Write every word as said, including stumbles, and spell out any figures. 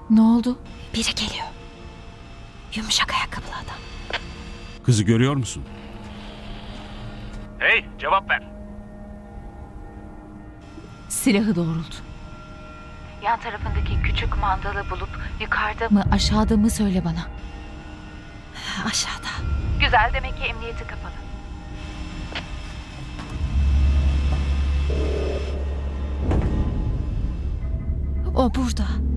Ne oldu? Biri geliyor. Yumuşak ayakkabılı adam. Kızı görüyor musun? Hey, cevap ver. Silahı doğrult. Yan tarafındaki küçük mandalı bulup yukarıda mı? Mı aşağıda mı söyle bana. Aşağıda. Güzel, demek ki emniyeti kapalı. O burada.